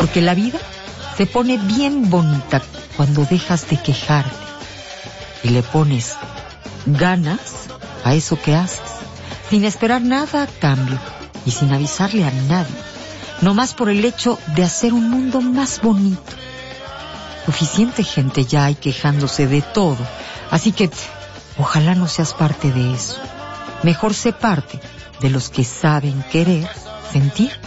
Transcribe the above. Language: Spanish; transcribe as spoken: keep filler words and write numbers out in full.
Porque la vida se pone bien bonita cuando dejas de quejarte y le pones ganas a eso que haces, sin esperar nada a cambio y sin avisarle a nadie, nomás por el hecho de hacer un mundo más bonito. Suficiente gente ya hay quejándose de todo, así que ojalá no seas parte de eso. Mejor sé parte de los que saben querer, sentir